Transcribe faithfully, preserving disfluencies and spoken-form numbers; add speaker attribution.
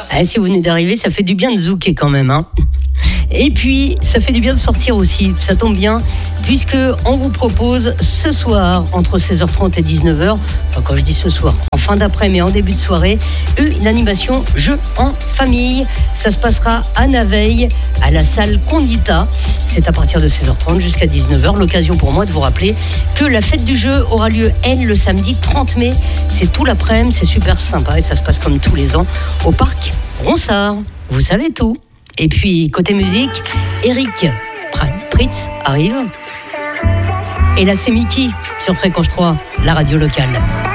Speaker 1: Ah, si vous venez d'arriver, ça fait du bien de zouker quand même, hein. Et puis, ça fait du bien de sortir aussi, ça tombe bien, puisque on vous propose ce soir, entre seize heures trente et dix-neuf heures, enfin quand je dis ce soir, en fin d'après, mais en début de soirée, une animation jeu en famille. Ça se passera à Naveil, à la salle Condita. C'est à partir de seize heures trente jusqu'à dix-neuf heures. L'occasion pour moi de vous rappeler que la fête du jeu aura lieu, elle, le samedi trente mai. C'est tout l'après-midi, c'est super sympa et ça se passe comme tous les ans au parc Ronsard. Vous savez tout. Et puis, côté musique, Eric Prydz arrive. Et là, c'est Mickey sur Fréquence trois, la radio locale.